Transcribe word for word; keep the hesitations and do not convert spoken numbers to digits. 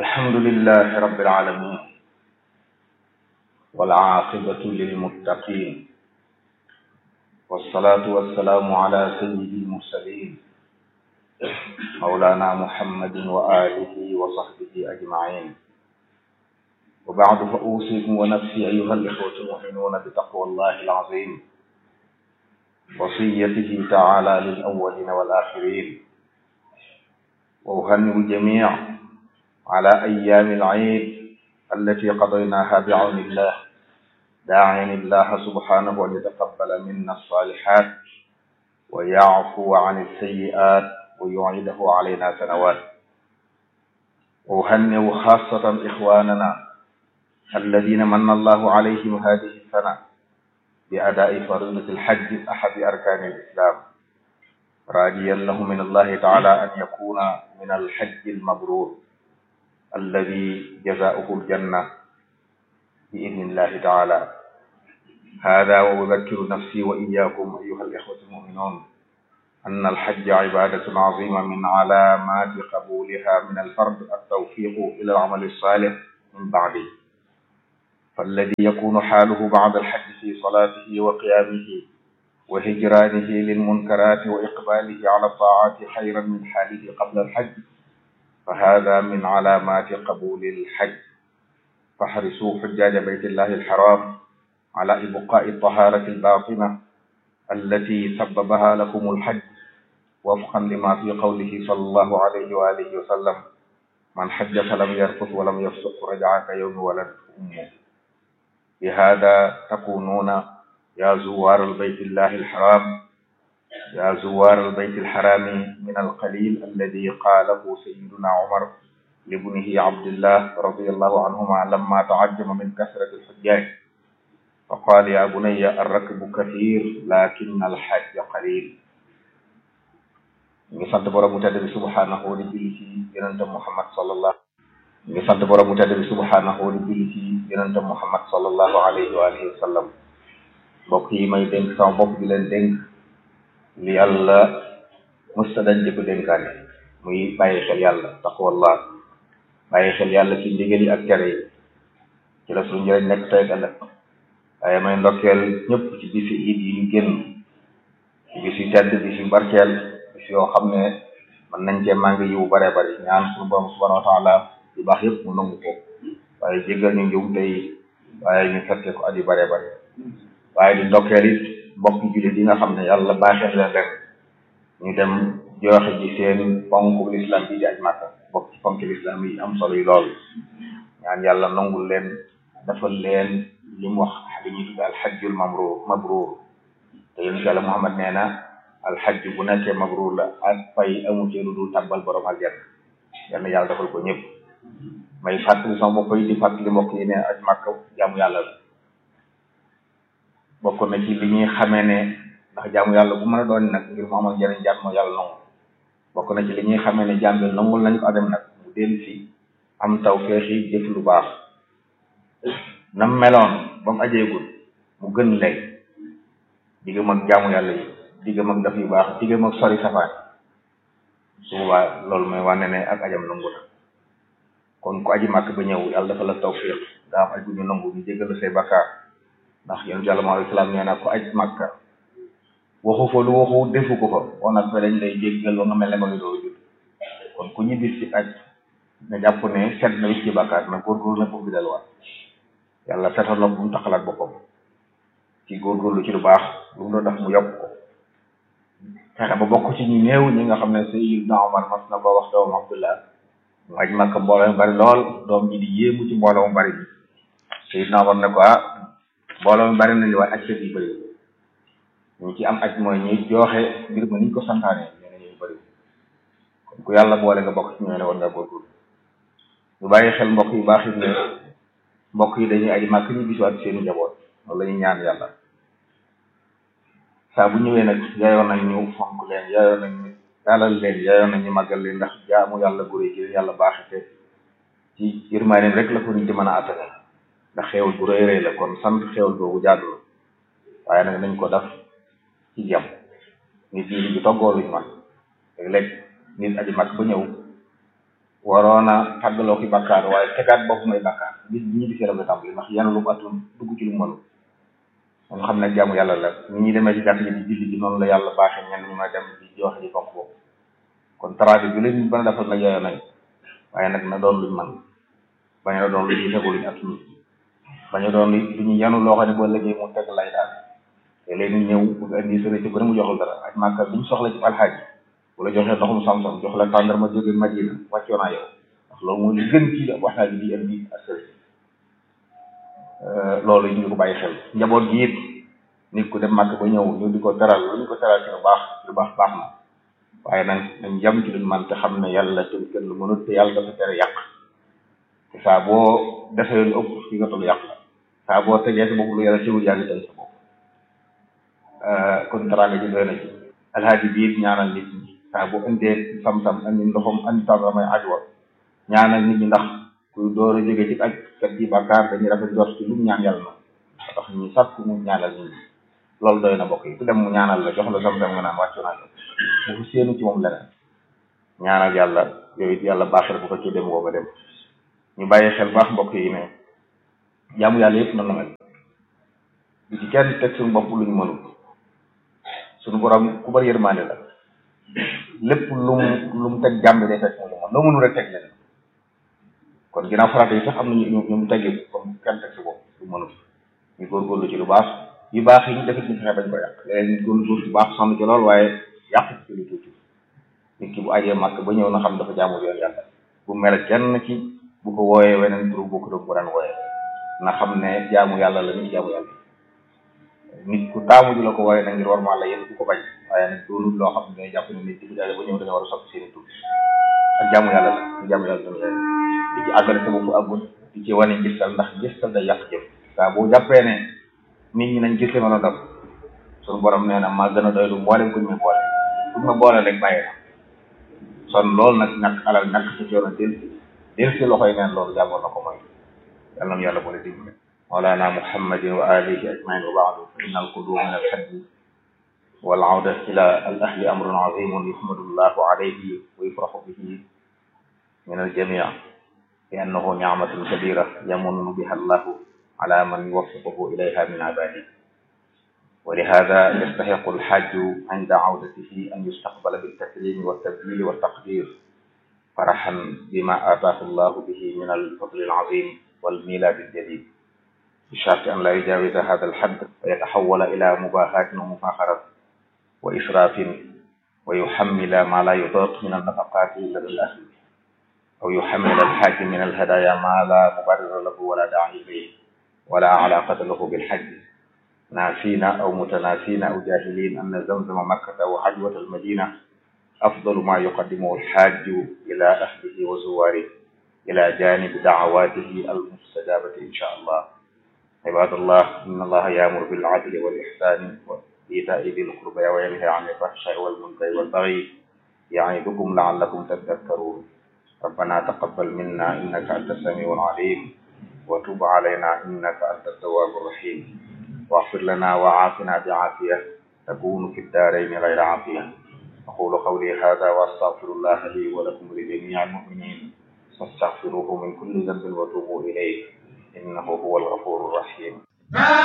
alhamdulillahi rabbil alamin wal aaqibatu lil muttaqin wassalatu wassalamu ala sayyidil mursalin mawlana muhammadin wa alihi wa sahbihi ajma'in wa ba'du fa usikum wa nafsi ayyuha al-ikhwatu al-mu'minuna bi taqwallahi al-azim wasiyatihi ta'ala lil awwalin wal akhirin wa uhanni'u al-jami' على أيام العيد التي قضيناها بعون الله داعين الله سبحانه أن يتقبل منا الصالحات ويعفو عن السيئات ويعيده علينا سنوات وأهنئ خاصة إخواننا الذين من الله عليهم هذه السنة بأداء فريضة الحج أحد أركان الإسلام راجيا له من الله تعالى أن يكون من الحج المبرور الذي جزاؤه الجنة بإذن الله تعالى هذا وأذكر نفسي وإياكم أيها الإخوة المؤمنون أن الحج عبادة عظيمة من علامات قبولها من الفرد التوفيق إلى العمل الصالح من بعده فالذي يكون حاله بعد الحج في صلاته وقيامه وهجرانه للمنكرات وإقباله على الطاعات خيرا من حاله قبل الحج فهذا من علامات قبول الحج فاحرصوا حجاج بيت الله الحرام على إبقاء الطهارة الباطنة التي سببها لكم الحج وفقا لما في قوله صلى الله عليه وآله وسلم من حج فلم يرفث ولم يفسق رجع كيوم ولدته أمه بهذا تكونون يا زوار البيت الله الحرام يا زوار البيت الحرام من القليل الذي قاله سيدنا عمر لابنه عبد الله رضي الله عنهما لما تعجب من كثرة الحجاج فقال يا بني الركب كثير لكن الحج قليل ngi sant borom mu tedd bi subhanahu di julli ci yonente Muhammad sallallahu ngi sant borom mu tedd bi subhanahu di julli ci yonente Muhammad sallallahu alayhi wa alihi wa sallam mbokk yi may dénk sama bopp di leen dénk li yàlla musta dañ di ko dénkaane muy bàyyi xel yàlla taqwallah bàyyi xel yàlla ci ndigal yi ak tere yi ci la suñu njëriñ nekk tey ëllëg waaye may ndokkeel ñëpp ci bisi iid yi ñu génn ci bis yu tedd bis yu barkeel bis yoo xam ne mën nañ cee màng yiwu bare bari ñaan suñu borom subhanahu wa taala yu baax yëpp mu nangu ko waaye jéggal ñu njuum tey waaye ñu fekke ko at yu bare bari waaye di ndokkeel it mbokk jullit yi nga xam ne yàlla baaxee leen rek ñu dem joxe ji seen ponk l'islam bi di aj Makka bokk ci ponk l'islam yi am solo yi lool ñaan yàlla nangul leen defal leen li mu wax li ñuy tudde alxajjul mamruur mabruur te yonent yàlla Muhammad nee na alxajj bu nekkee mabruur la ak fay amu ci lu dul tàbbal borom aljanna yal na yàlla defal ko ñëpp may fàttali sama bopp yi di fàttali mbokk yi ne aj Makka jaamu yàlla la bokk na ci li ñuy xamee ne ndax jaamu yàlla bu mën a doon nag ngir mu amal njëriñ jaam moo yàlla nangu bokk na ci li ñuy xamee ne jaam bi nangul nañ ko adem nag mu dellu si am taw feexi jëf lu baax nam meloon ba mu ajeegul mu gën lay diggam ak jaamu yàlla yi diggam ak daf yu baax diggam ak sori safaan su boobaa loolu mooy wane ne ak ajam nangu na kon ku aji màkk ba ñëw yàlla dafa la tawfiq daa am aj bu ñu nangu ñu jéggal say bakkaar ndax yonent yàlla moo alayhi salaam nee na ko aj Makka waxu fa lu waxu defu ko fa on nag dañ lay jéggal ba nga mel ne ma ngi doon jut kon ku ñu bis ci aj nga jàpp ne set na wicc ci bàkkaar na góorgóorlu na foofu bi delluwaat yàlla setal na bu mu taxalaat boppam ci góorgóorlu ci lu baax lu mu doon def mu yokk ko fexe ba bokk ci ñu néew ñi nga xam ne Sayyidna Umar mas na ko wax doom Abdullah mu aj Makka mbooloo mu bari lool doom ji di yéemu ci mbooloo mu bari bi Sayyidna Umar ne ko ah mbooloo mi bari nañu waaye aj yi bëri ñu ci am aj mooy ñuy jooxe mbir ma niñ ko santaane ñene ñuy bëri kon ku yàlla boole nga bokk ci ñoo ne war nga góorgóorlu ñu bàyyi xel mbokk yu baax yi ne mbokk yi dañuy aj Màkk ñu bisuwaat seeni njaboot loolu la ñuy ñaan yàlla saa bu ñëwee nag yaayoon nañ ñu fonk leen yaayoon nañ ñu dalal leen yaayoon nañ ñu màggal leen ndax jaamu yàlla guré gi yàlla baaxe te ci yërmaaneem rek la ko nit di mën a attane ndax xéewal bu rëy rëy la kon sant xéewal boobu jaadu la waaye nag nañ ko def ci jàmm nit ñi di toggoo luñ man léeg-léeg nit aji mag ba ñëw waroon a tàggaloo ki bàkkaar waaye tegaat bopp may bàkkaar bis bi ñu bisee la koy tàmbali ndax yanu lu mu atun dugg ci lu mu mënul nga xam ne jaamu yàlla la ni ñuy demee ci jàkk ji di julli ji noonu la yàlla baaxee ñenn ñu may dem di joxe ji fonk boobu kon tarabi bi leen bën a defal nag yooyu nañ waaye nag na doon luñ man bañ a doon lu ñuy tegu luñ atun bañ a doon lu ñu yanu loo xam ne boo liggéey mu teg lay daal te léegi ñëw bëgg indi sëriñ ci ko ne mu joxul dara ak màkka bi ñu soxla ci alxaaj bu la joxee ndoxum sam-sam jox la tàndarma jóge Madina wàccoo naa yow ndax loolu mooy li gën ci waxtaan bi di indi ak sëriñ loolu ñu ngi ko bàyyi xel njaboot gi it nit ku dem màkk ba ñëw ñu di ko teral lu ñu ko teral ci lu baax lu baax baax na waaye nag nañ jam ci luñ man te xam ne yàlla te kenn lu mënut te yàlla dafa tere yàq te saa boo defee lu ëpp fi nga toll yàq la saa boo tegee sa bopp lu yàlla teewul yaa ngi tey sa bopp kon teraanga ji doy na ci alhaaji biit ñaanal nit ñi saa boo indee sam-sam andi ndoxam andi tàngamay ajwa ñaanal nit ñi ndax kuy door a jóge ci aj kat yi bàkkaar dañuy rafet jot ci lu mu ñaan yàlla na tax ñu sàkk mu ñaanal nit ñi loolu doy na mbokk yi ku dem mu ñaanal la jox la sam-sam nga naan wàccu naa yow bu séenu ci moom leneen ñaanal yàlla yooyu it yàlla baaxal bu ko ci dem woo nga dem ñu bàyyi xel baax mbokk yi ne jaamu yàlla yëpp na na mel du ci kenn teg suñu bopp luñ mënul suñu borom ku bari yërmande la lépp lu mu lu mu teg jàmm day fekk mu lu mën loo mënul rek teg leen kon ginnaaw farata yi sax am na ñu ñu mu teggee comme kenn teg si bopp lu mënul ñu góorgóorlu ci lu baax yu baax yi ñu defit ñu fexe bañ ko yàq léegi nit góorgóorlu ci baax sonn ci lool waaye yàq ci lu tuuti nit ki bu ajee màkk ba ñëw na xam dafa jaamu yoon yàlla bu mel kenn ci bu ko wooyee weneen turu bokk doom bu daan wooyee na xam ne jaamu yàlla la nit jaamu yàlla nit ku taamu ji la ko wooyee na ngir war maa la yéen bu ko bañ waaye nag doonul loo xam ne jàpp ne nit di bu jaay ba ñëw da nga war a soppi seen i tur ak jaamu yàlla la jaamu yàlla dana leen di ci àggale sa bopp àggul di ci wane gistal ndax gistal day yàq jëf saa boo jàppee ne nit ñi nañ gis li ma la def suñu borom nee na maa gën a doylu mboolem kuñ ma boole kuñ ma boole rek bàyyi na son loolu nag ñàkk alal ñàkk sa coono del del si loxoy neen loolu jàngoon na ko mooy yàlla na yàlla boole dimbale مولانا محمد وآله أجمعين وبعد فإن القدوم من الحج والعودة إلى الأهل أمر عظيم يحمد الله عليه ويفرح به من الجميع لأنه نعمة كبيرة يمن بها الله على من يوفقه إليها من عباده ولهذا يستحق الحاج عند عودته أن يستقبل بالتكريم والتبجيل والتقدير فرحا بما آتاه الله به من الفضل العظيم والميلاد الجديد بشرط أن لا يجاوز هذا الحد ويتحول إلى مباهاة ومفاخرة وإسراف ويحمل ما لا يطاق من النفقات لدى الأهل أو يحمل الحاج من الهدايا ما لا مبرر له ولا داعي إليه ولا علاقة له بالحج ناسين أو متناسين أو جاهلين أن زمزم مكة وعجوة المدينة أفضل ما يقدمه الحاج إلى أهله وزواره إلى جانب دعواته المستجابة إن شاء الله. عباد الله إن الله يأمر بالعدل والإحسان وإيتاء ذي القربى وينهى عن الفحشاء والمنكر والبغي يعظكم لعلكم تذكرون. ربنا تقبل منا إنك أنت السميع العليم وتب علينا إنك أنت التواب الرحيم واغفر لنا وعافنا بعافية تكون في الدارين غير عافية. أقول قولي هذا وأستغفر الله لي ولكم ولجميع المؤمنين فاستغفروه من كل ذنب وتوبوا إليه إنه هو الغفور الرحيم.